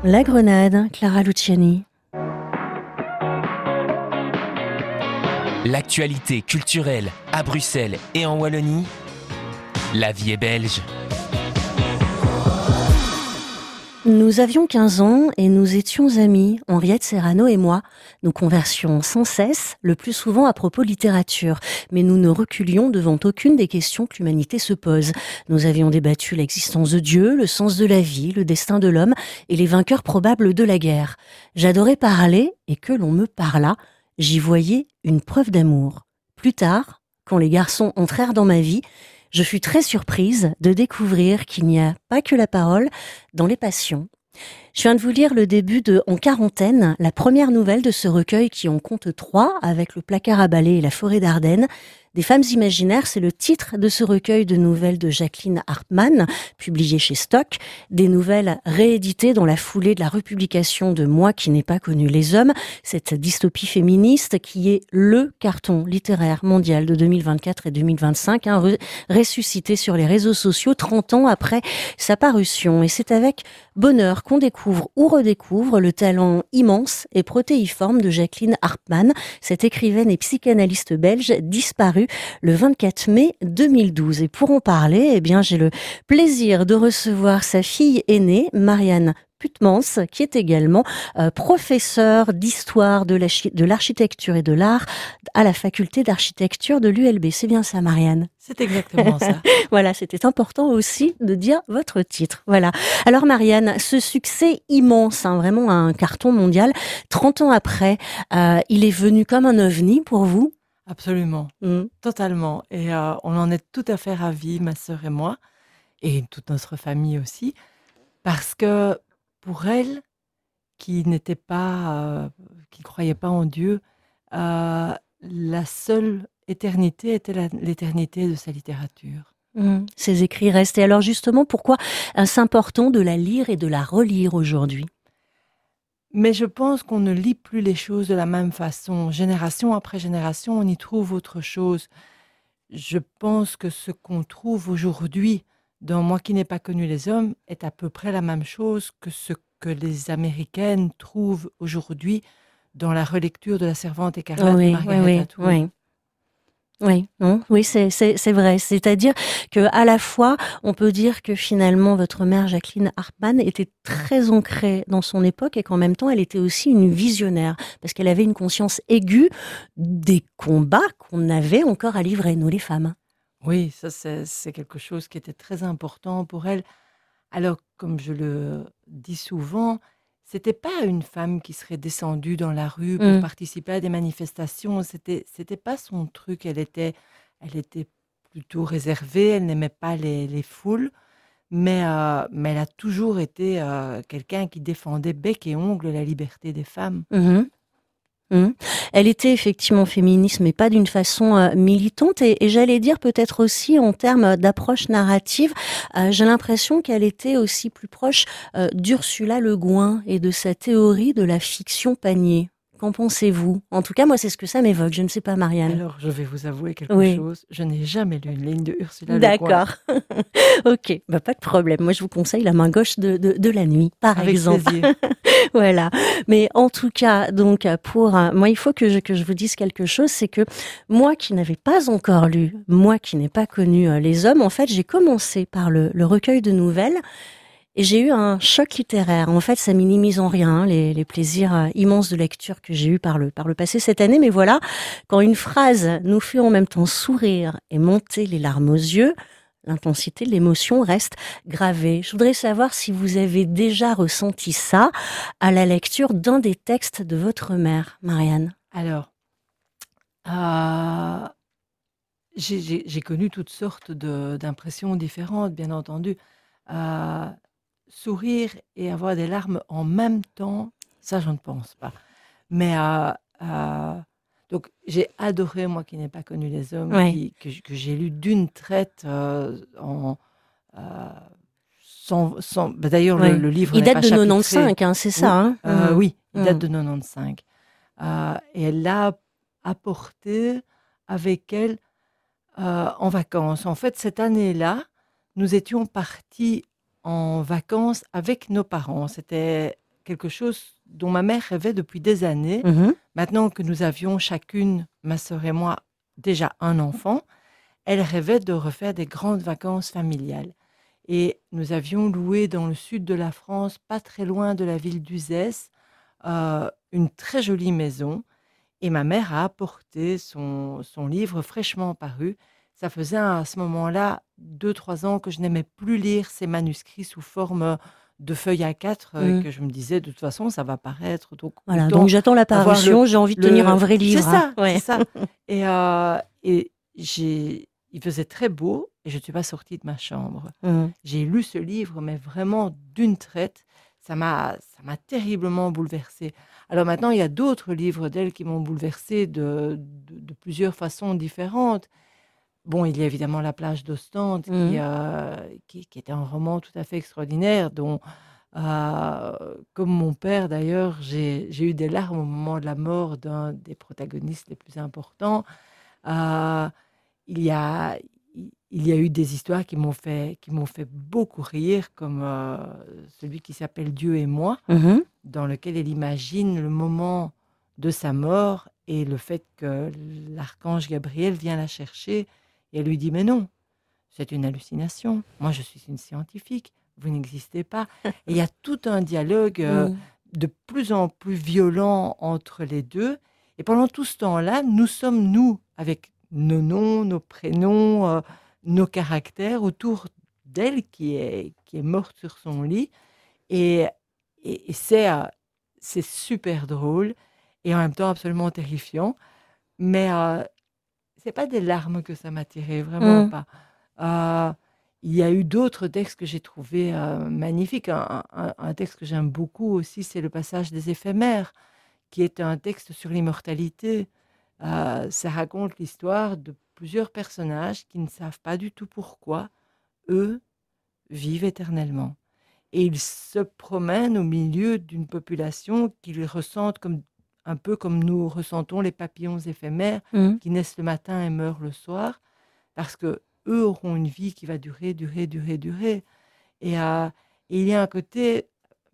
La Grenade, Clara Luciani. L'actualité culturelle à Bruxelles et en Wallonie, la vie est belge. Nous avions 15 ans et nous étions amis, Henriette Serrano et moi. Nous conversions sans cesse, le plus souvent à propos littérature. Mais nous ne reculions devant aucune des questions que l'humanité se pose. Nous avions débattu l'existence de Dieu, le sens de la vie, le destin de l'homme et les vainqueurs probables de la guerre. J'adorais parler et que l'on me parlât. J'y voyais une preuve d'amour. Plus tard, quand les garçons entrèrent dans ma vie, je fus très surprise de découvrir qu'il n'y a pas que la parole dans les passions. Je viens de vous lire le début de En quarantaine, la première nouvelle de ce recueil qui en compte 3 avec Le placard à balai et La forêt d'Ardenne. Des femmes imaginaires, c'est le titre de ce recueil de nouvelles de Jacqueline Hartmann, publié chez Stock. Des nouvelles rééditées dans la foulée de la republication de Moi qui n'ai pas connu les hommes, cette dystopie féministe qui est le carton littéraire mondial de 2024 et 2025, ressuscité sur les réseaux sociaux 30 ans après sa parution. Et c'est avec bonheur qu'on découvre ou redécouvre le talent immense et protéiforme de Jacqueline Hartmann, cette écrivaine et psychanalyste belge disparue le 24 mai 2012. Et pour en parler, j'ai le plaisir de recevoir sa fille aînée, Marianne Putmans, qui est également professeure d'histoire de l'architecture et de l'art à la faculté d'architecture de l'ULB. C'est bien ça, Marianne? C'est exactement ça. Voilà, c'était important aussi de dire votre titre. Voilà. Alors Marianne, ce succès immense, vraiment un carton mondial, 30 ans après, il est venu comme un ovni pour vous? Absolument, totalement. Et on en est tout à fait ravis, ma sœur et moi, et toute notre famille aussi, parce que pour elle, qui n'était pas, qui ne croyait pas en Dieu, la seule éternité était l'éternité de sa littérature. Ces écrits restent. Et alors justement, pourquoi est-ce important de la lire et de la relire aujourd'hui? Mais je pense qu'on ne lit plus les choses de la même façon. Génération après génération, on y trouve autre chose. Je pense que ce qu'on trouve aujourd'hui dans Moi qui n'ai pas connu les hommes est à peu près la même chose que ce que les Américaines trouvent aujourd'hui dans la relecture de La Servante écarlate de Margaret Atwood. Oui, c'est vrai. C'est-à-dire que à la fois, on peut dire que finalement votre mère Jacqueline Hartmann était très ancrée dans son époque et qu'en même temps, elle était aussi une visionnaire parce qu'elle avait une conscience aiguë des combats qu'on avait encore à livrer, nous les femmes. Oui, ça c'est quelque chose qui était très important pour elle. Alors, comme je le dis souvent, c'était pas une femme qui serait descendue dans la rue pour participer à des manifestations. C'était pas son truc. Elle était plutôt réservée. Elle n'aimait pas les foules, mais elle a toujours été quelqu'un qui défendait bec et ongle la liberté des femmes. Elle était effectivement féministe, mais pas d'une façon militante. Et j'allais dire peut-être aussi en termes d'approche narrative, j'ai l'impression qu'elle était aussi plus proche d'Ursula Le Guin et de sa théorie de la fiction panier. Qu'en pensez-vous? En tout cas, moi, c'est ce que ça m'évoque. Je ne sais pas, Marianne. Alors, je vais vous avouer quelque chose. Je n'ai jamais lu une ligne de Ursula Le Guin. D'accord. Ok, pas de problème. Moi, je vous conseille La main gauche de la nuit, par exemple. Avec plaisir. Voilà. Mais en tout cas, donc, moi, il faut que je vous dise quelque chose, c'est que moi qui n'avais pas encore lu, moi qui n'ai pas connu les hommes, en fait, j'ai commencé par le recueil de nouvelles. Et j'ai eu un choc littéraire. En fait, ça minimise en rien les plaisirs immenses de lecture que j'ai eus par le passé cette année. Mais voilà, quand une phrase nous fait en même temps sourire et monter les larmes aux yeux, l'intensité de l'émotion reste gravée. Je voudrais savoir si vous avez déjà ressenti ça à la lecture d'un des textes de votre mère, Marianne. Alors, j'ai connu toutes sortes d'impressions différentes, bien entendu. Sourire et avoir des larmes en même temps, ça, je ne pense pas. Mais donc, j'ai adoré Moi qui n'ai pas connu les hommes, que j'ai lu d'une traite d'ailleurs, le livre il n'est date pas de chapitré. 95, c'est ça, hein? Oui, il date de 95. Et elle l'a apporté avec elle en vacances. En fait, cette année-là, nous étions partis en vacances avec nos parents. C'était quelque chose dont ma mère rêvait depuis des années. Mhm. Maintenant que nous avions chacune, ma sœur et moi, déjà un enfant, elle rêvait de refaire des grandes vacances familiales. Et nous avions loué dans le sud de la France, pas très loin de la ville d'Uzès, une très jolie maison. Et ma mère a apporté son livre fraîchement paru. Ça faisait à ce moment-là 2, 3 ans que je n'aimais plus lire ces manuscrits sous forme de feuilles A4, Mm. que je me disais de toute façon ça va paraître, donc Voilà, autant donc j'attends la avoir parution, j'ai envie de tenir un vrai c'est livre, hein. ça, c'est Ouais. ça. Et il faisait très beau et je ne suis pas sortie de ma chambre. Mm. J'ai lu ce livre, mais vraiment d'une traite. Ça m'a terriblement bouleversée. Alors maintenant, il y a d'autres livres d'elle qui m'ont bouleversée de plusieurs façons différentes. Bon, il y a évidemment La plage d'Ostende, Mm. qui était un roman tout à fait extraordinaire, dont, comme mon père d'ailleurs, j'ai eu des larmes au moment de la mort d'un des protagonistes les plus importants. Euh, il y a, il y a eu des histoires qui m'ont fait beaucoup rire, comme celui qui s'appelle Dieu et moi, Mhm. dans lequel elle imagine le moment de sa mort et le fait que l'archange Gabriel vient la chercher et elle lui dit: mais non, c'est une hallucination. Moi, je suis une scientifique. Vous n'existez pas. Et il y a tout un dialogue Mm. de plus en plus violent entre les deux. Et pendant tout ce temps-là, nous sommes, nous, avec nos noms, nos prénoms, nos caractères, autour d'elle qui est morte sur son lit. Et, et c'est super drôle et en même temps absolument terrifiant. Mais c'est pas des larmes que ça m'a tiré, vraiment Mm. pas. Euh, il y a eu d'autres textes que j'ai trouvés magnifiques. Un texte que j'aime beaucoup aussi, c'est Le passage des éphémères, qui est un texte sur l'immortalité. Ça raconte l'histoire de plusieurs personnages qui ne savent pas du tout pourquoi eux vivent éternellement. Et ils se promènent au milieu d'une population qu'ils ressentent un peu comme nous ressentons les papillons éphémères Mm. qui naissent le matin et meurent le soir, parce que eux auront une vie qui va durer, durer, durer, durer. Et il y a un côté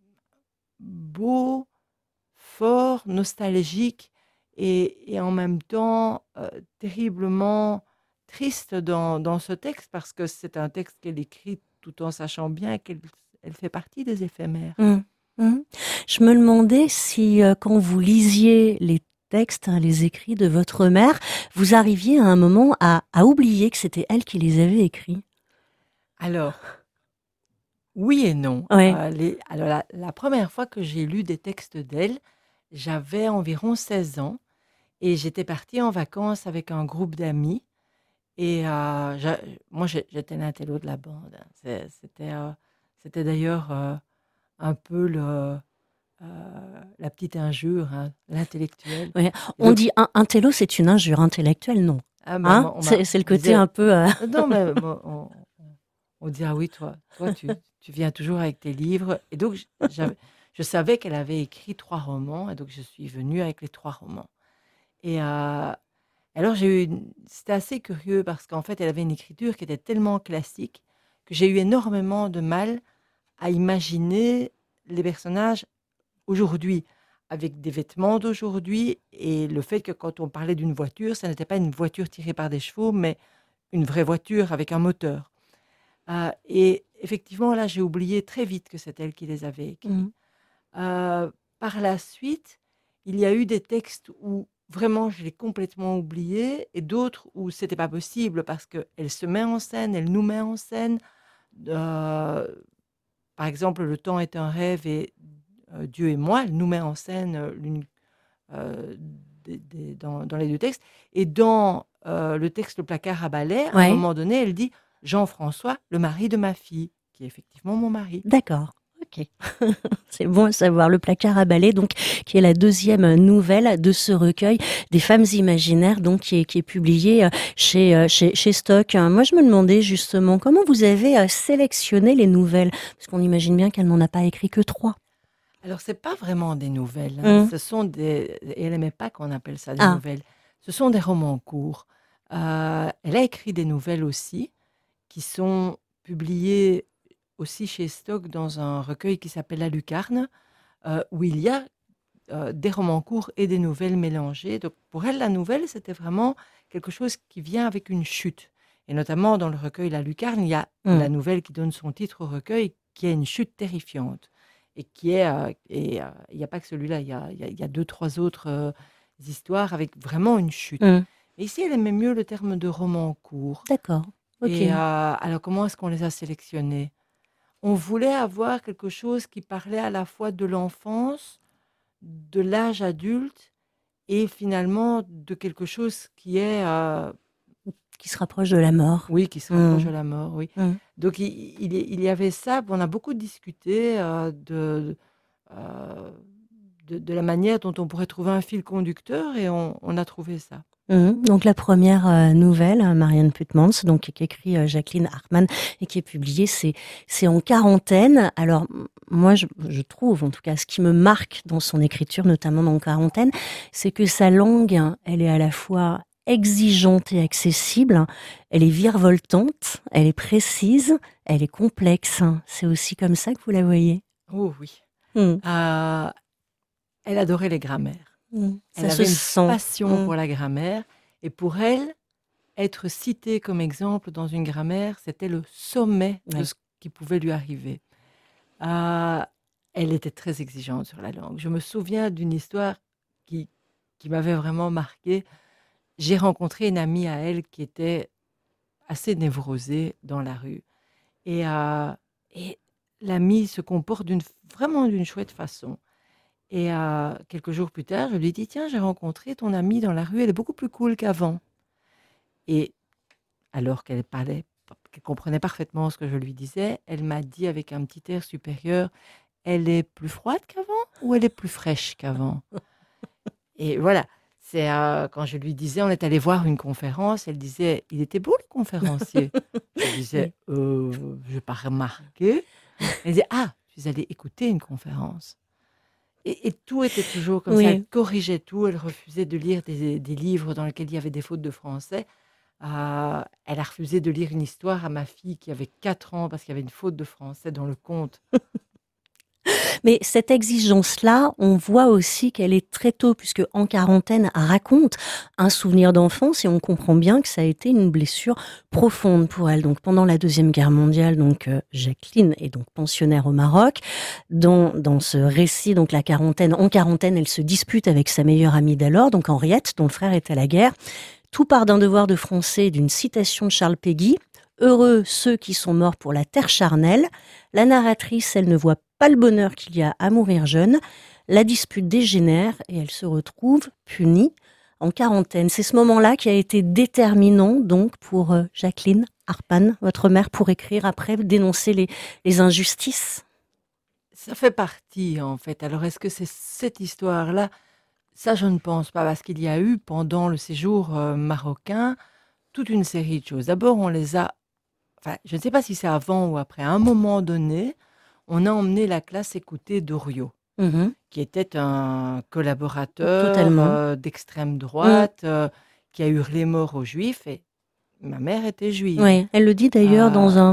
beau, fort, nostalgique et en même temps terriblement triste dans ce texte, parce que c'est un texte qu'elle écrit tout en sachant bien qu'elle fait partie des éphémères. Mm. Mm. Je me demandais si, quand vous lisiez les textes, hein, les écrits de votre mère, vous arriviez à un moment à oublier que c'était elle qui les avait écrits. Alors, oui et non. Ouais. Alors la première fois que j'ai lu des textes d'elle, j'avais environ 16 ans et j'étais partie en vacances avec un groupe d'amis. Et moi, j'étais l'intello de la bande, hein. C'était d'ailleurs un peu la petite injure, hein, l'intellectuel. Ouais. Et On donc, dit un télo, c'est une injure intellectuelle, non? ah, ben, Hein? C'est le on côté disait, un peu. non, mais on dit, ah oui, toi tu viens toujours avec tes livres. Et donc, je savais qu'elle avait écrit 3 romans, et donc je suis venue avec les 3 romans. Et alors, c'était assez curieux parce qu'en fait, elle avait une écriture qui était tellement classique que j'ai eu énormément de mal à imaginer les personnages aujourd'hui, avec des vêtements d'aujourd'hui, et le fait que quand on parlait d'une voiture, ça n'était pas une voiture tirée par des chevaux, mais une vraie voiture avec un moteur. Et effectivement, là, j'ai oublié très vite que c'est elle qui les avait écrits. Mm. Par la suite, il y a eu des textes où vraiment je l'ai complètement oublié et d'autres où c'était pas possible parce qu'elle se met en scène, elle nous met en scène. Euh, Par exemple, Le temps est un rêve et Dieu et moi, elle nous met en scène euh, dans les deux textes. Et dans le texte Le placard à balai, à un Ouais. moment donné, elle dit Jean-François, le mari de ma fille, qui est effectivement mon mari. D'accord. Ok. C'est bon à savoir. Le placard à balai, donc, qui est la deuxième nouvelle de ce recueil des femmes imaginaires, donc, qui est publié chez Stock. Moi, je me demandais justement comment vous avez sélectionné les nouvelles, parce qu'on imagine bien qu'elle n'en a pas écrit que 3. Alors, c'est pas vraiment des nouvelles, hein. Hum. Ce sont et elle n'aimait pas qu'on appelle ça des Ah. nouvelles. Ce sont des romans courts. Elle a écrit des nouvelles aussi, qui sont publiées aussi chez Stock dans un recueil qui s'appelle La Lucarne, où il y a des romans courts et des nouvelles mélangées. Donc pour elle, la nouvelle, c'était vraiment quelque chose qui vient avec une chute. Et notamment dans le recueil La Lucarne, il y a la nouvelle qui donne son titre au recueil, qui a une chute terrifiante. Et qui est, il n'y a pas que celui-là, il y a deux, trois autres histoires avec vraiment une chute. Mm. Mais ici, elle aimait mieux le terme de roman court. D'accord. Ok. Et alors, comment est-ce qu'on les a sélectionnés? On voulait avoir quelque chose qui parlait à la fois de l'enfance, de l'âge adulte et finalement de quelque chose qui est, Qui se rapproche de la mort. oui, qui se rapproche de la mort, oui. Mm. Donc il y avait ça. On a beaucoup discuté euh, de la manière dont on pourrait trouver un fil conducteur et on a trouvé ça. Donc la première nouvelle, Marianne Putmans, donc qu'écrit Jacqueline Hartmann et qui est publiée, c'est en quarantaine. Alors moi, je trouve, en tout cas, ce qui me marque dans son écriture, notamment dans Quarantaine, c'est que sa langue, elle est à la fois exigeante et accessible. Elle est virevoltante, elle est précise, elle est complexe. C'est aussi comme ça que vous la voyez. Oh oui. Mm. Elle adorait les grammaires. Ça Elle se avait une sent. passion pour la grammaire. Et pour elle, être citée comme exemple dans une grammaire, c'était le sommet de ce qui pouvait lui arriver. Elle était très exigeante sur la langue. Je me souviens d'une histoire qui m'avait vraiment marquée. J'ai rencontré une amie à elle qui était assez névrosée dans la rue. Et l'amie se comporte vraiment d'une chouette façon. Et quelques jours plus tard, je lui ai dit, tiens, j'ai rencontré ton amie dans la rue, elle est beaucoup plus cool qu'avant. Et alors qu'elle comprenait parfaitement ce que je lui disais, elle m'a dit avec un petit air supérieur, elle est plus froide qu'avant ou elle est plus fraîche qu'avant? Et voilà, c'est quand je lui disais, on est allé voir une conférence, elle disait, il était beau le conférencier. Je disais, je n'ai pas remarqué. Elle disait, ah, tu es allé écouter une conférence. Et tout était toujours comme ça. Elle corrigeait tout. Elle refusait de lire des livres dans lesquels il y avait des fautes de français. Elle a refusé de lire une histoire à ma fille qui avait 4 ans parce qu'il y avait une faute de français dans le conte. Mais cette exigence-là, on voit aussi qu'elle est très tôt, puisque En quarantaine raconte un souvenir d'enfance et on comprend bien que ça a été une blessure profonde pour elle. Donc pendant la Deuxième Guerre mondiale, donc Jacqueline est donc pensionnaire au Maroc. Dans ce récit, donc En quarantaine, elle se dispute avec sa meilleure amie d'alors, donc Henriette, dont le frère est à la guerre. Tout part d'un devoir de français et d'une citation de Charles Péguy. Heureux ceux qui sont morts pour la terre charnelle. La narratrice, elle ne voit pas le bonheur qu'il y a à mourir jeune. La dispute dégénère et elle se retrouve punie en quarantaine. C'est ce moment-là qui a été déterminant donc pour Jacqueline Hartmann, votre mère, pour écrire après, dénoncer les injustices. Ça fait partie en fait. Alors est-ce que c'est cette histoire-là? Ça, je ne pense pas, parce qu'il y a eu pendant le séjour marocain toute une série de choses. D'abord, on les a, je ne sais pas si c'est avant ou après, à un moment donné, on a emmené la classe écouter Doriot, qui était un collaborateur d'extrême droite, qui a hurlé mort aux Juifs, et ma mère était juive. Oui, elle le dit d'ailleurs dans un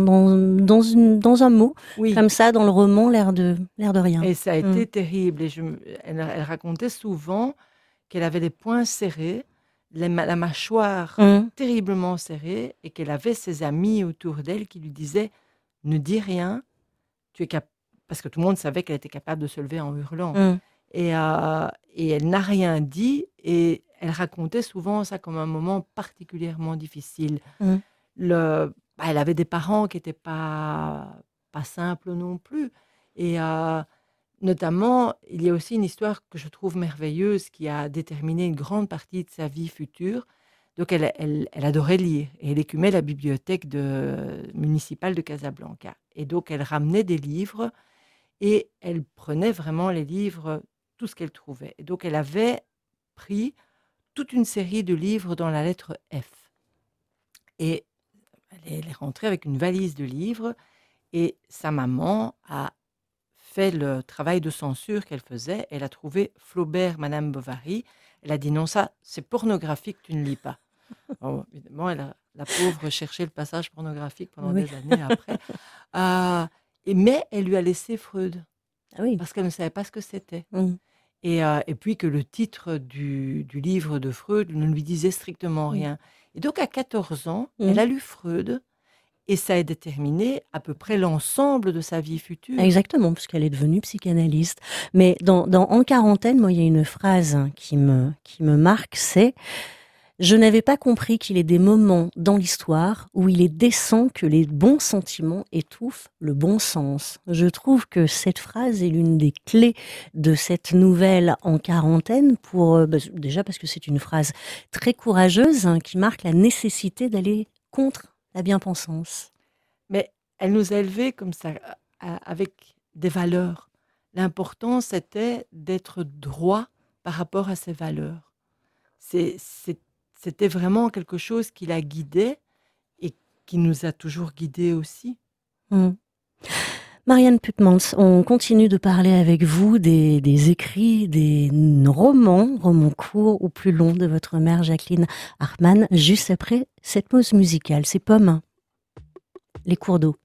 mot, comme ça, dans le roman, l'air de rien. Et ça a été terrible. Et elle racontait souvent qu'elle avait les poings serrés, la mâchoire terriblement serrée, et qu'elle avait ses amis autour d'elle qui lui disaient « Ne dis rien, parce que tout le monde savait qu'elle était capable de se lever en hurlant. Et elle n'a rien dit, et elle racontait souvent ça comme un moment particulièrement difficile. Elle avait des parents qui n'étaient pas simples non plus. Et notamment, il y a aussi une histoire que je trouve merveilleuse qui a déterminé une grande partie de sa vie future. Donc, elle adorait lire et elle écumait la bibliothèque municipale de Casablanca. Et donc, elle ramenait des livres et elle prenait vraiment les livres, tout ce qu'elle trouvait. Et donc, elle avait pris toute une série de livres dans la lettre F. Et elle est rentrée avec une valise de livres et sa maman a fait le travail de censure qu'elle faisait. Elle a trouvé Flaubert, Madame Bovary. Elle a dit non, ça, c'est pornographique, tu ne lis pas. Bon, évidemment, la pauvre cherchait le passage pornographique pendant des années après. Mais elle lui a laissé Freud. Ah oui. parce qu'elle ne savait pas ce que c'était. Mmh. Et puis que le titre du livre de Freud ne lui disait strictement Mmh. rien. Et donc à 14 ans, Mmh. elle a lu Freud et ça a déterminé à peu près l'ensemble de sa vie future. Exactement, puisqu'elle est devenue psychanalyste. Mais dans En quarantaine, moi, il y a une phrase qui me marque, c'est: je n'avais pas compris qu'il est des moments dans l'histoire où il est décent que les bons sentiments étouffent le bon sens. Je trouve que cette phrase est l'une des clés de cette nouvelle En quarantaine déjà parce que c'est une phrase très courageuse, hein, qui marque la nécessité d'aller contre la bien-pensance. Mais elle nous a élevés comme ça, avec des valeurs. L'important, c'était d'être droit par rapport à ces valeurs. C'était vraiment quelque chose qui la guidait et qui nous a toujours guidés aussi. Mm. Marianne Putmans, on continue de parler avec vous des écrits, des romans courts ou plus longs de votre mère Jacqueline Hartmann, juste après cette pause musicale. C'est Pomme, les cours d'eau.